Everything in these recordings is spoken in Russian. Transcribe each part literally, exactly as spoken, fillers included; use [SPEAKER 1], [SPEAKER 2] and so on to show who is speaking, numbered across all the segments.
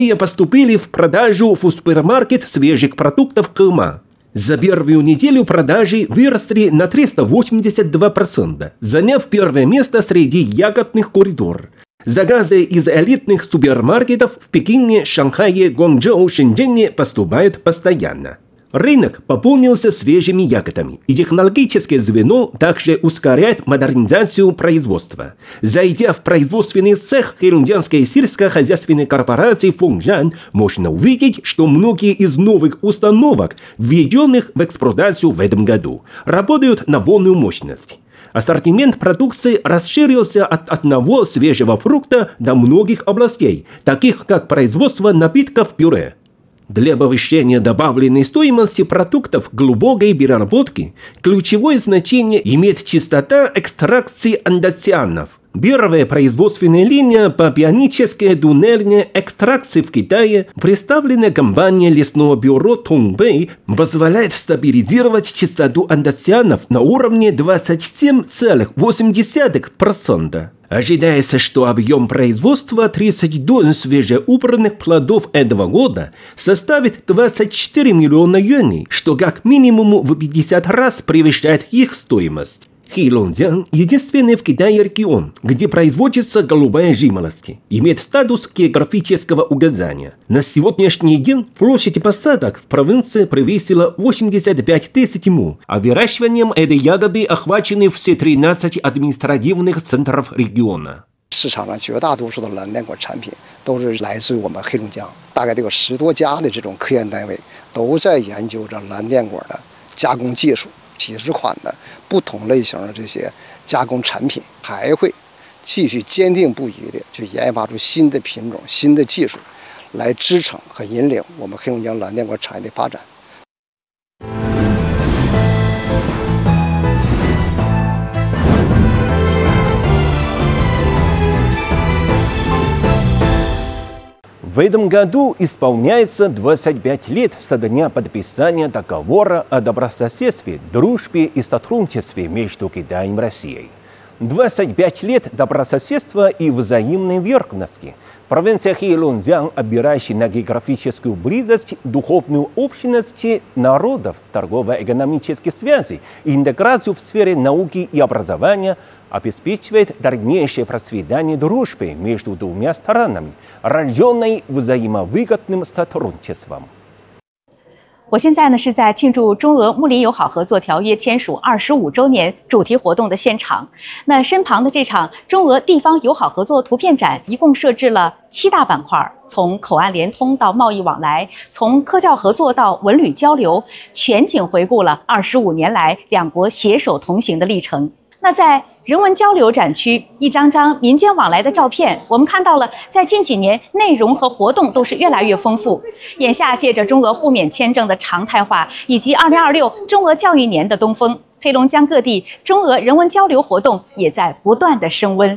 [SPEAKER 1] поступили в продажу в супермаркет свежих продуктов Крыма. За первую неделю продажи выросли на триста восемьдесят два процента, заняв первое место среди ягодных культур. Заказы из элитных супермаркетов в Пекине, Шанхае, Гуанчжоу, Шэньчжэне поступают постоянно. Рынок пополнился свежими ягодами, и технологическое звено также ускоряет модернизацию производства. Зайдя в производственный цех Хэйлунцзянской сельскохозяйственной корпорации Фэнчжэн, можно увидеть, что многие из новых установок, введенных в эксплуатацию в этом году, работают на полную мощность. Ассортимент продукции расширился от одного свежего фрукта до многих областей, таких как производство напитков пюре. Для повышения добавленной стоимости продуктов глубокой переработки ключевое значение имеет частота экстракции антоцианов. Первая производственная линия по бионической туннельной экстракции в Китае, представленная компанией лесного бюро Тонgbэй, позволяет стабилизировать частоту антоцианов на уровне двадцать семь целых восемь десятых процента. Ожидается, что объем производства тридцать тонн свежеубранных плодов этого года составит двадцать четыре миллиона юаней, что как минимум в пятьдесят раз превышает их стоимость. Хэйлунцзян – единственный в Китае регион, где производится голубая жимолость, имеет статус географического указания. На сегодняшний день площадь посадок в провинции превысила восемьдесят пять тысяч му, а выращиванием этой ягоды охвачены все тринадцать административных центров региона.
[SPEAKER 2] 市场上绝大多数的蓝靛果产品都是来自于我们黑龙江，大概得有十多家的这种科研单位都在研究着蓝靛果的加工技术。 几十款的不同类型的这些加工产品，还会继续坚定不移地去研发出新的品种、新的技术，来支撑和引领我们黑龙江蓝靛果产业的发展。
[SPEAKER 1] В этом году исполняется двадцать пять лет со дня подписания договора о добрососедстве, дружбе и сотрудничестве между Китаем и Россией. двадцать пять лет добрососедства и взаимной верности. Провинция Хэйлунцзян, опирающая на географическую близость, духовную общность народов, торгово-экономические связи и интеграцию в сфере науки и образования, обеспечивает дальнейшее процветание дружбы между двумя сторонами, рожденной взаимовыгодным сотрудничеством.
[SPEAKER 3] 我现在呢是在庆祝中俄睦邻友好合作条约签署二十五周年主题活动的现场。那身旁的这场中俄地方友好合作图片展，一共设置了七大板块，从口岸联通到贸易往来，从科教合作到文旅交流，全景回顾了二十五年来两国携手同行的历程。那在 人文交流展区，一张张民间往来的照片，我们看到了，在近几年内容和活动都是越来越丰富。眼下借着中俄互免签证的常态化，以及二零二六中俄教育年的东风，黑龙江各地中俄人文交流活动也在不断的升温。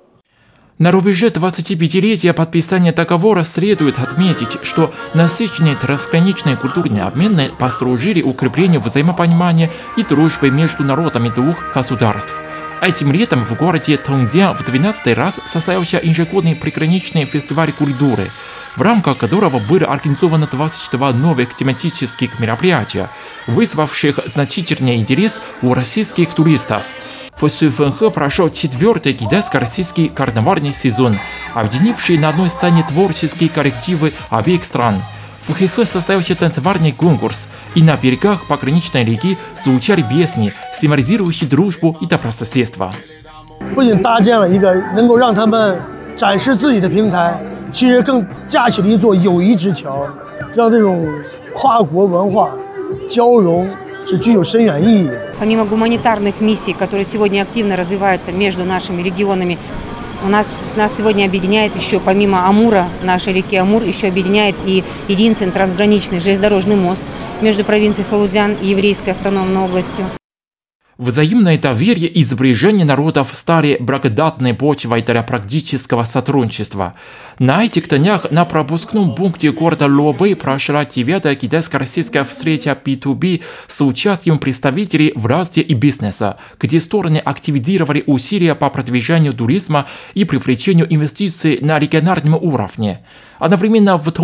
[SPEAKER 4] На рубеже двадцатипятилетия подписания договора следует отметить, что насыщенные трансграничные культурные обмены послужили укреплению взаимопонимания и дружбы между народами двух государств. Этим летом в городе Тонцзян в двенадцатый раз состоялся ежегодный приграничный фестиваль культуры, в рамках которого были организованы двадцать два новых тематических мероприятия, вызвавших значительный интерес у российских туристов. В СУФНХ прошел четвертый китайско-российский карнавальный сезон, объединивший на одной сцене творческие коллективы обеих стран. В Хэхэ состоялся танцевальный конкурс, и на берегах пограничной реки звучали песни, символизирующие дружбу и добрососедство.
[SPEAKER 5] 不仅搭建了一个能够让他们展示自己的平台，其实更架起了一座友谊之桥，让这种跨国文化交融 是具有深远意义的。
[SPEAKER 6] Помимо гуманитарных миссий, которые сегодня активно развиваются между нашими регионами, у нас, нас сегодня объединяет еще, помимо Амура, нашей реки Амур, еще объединяет и единственный трансграничный железнодорожный мост между провинцией Хэйлунцзян и Еврейской автономной областью.
[SPEAKER 4] Взаимное доверие и сближение народов стали благодатной почвой для практического сотрудничества. На этих днях на пропускном пункте города Лобэй прошла девятая китайско-российская встреча би ту би с участием представителей власти и бизнеса, где стороны активизировали усилия по продвижению туризма и привлечению инвестиций на региональном уровне. Одновременно в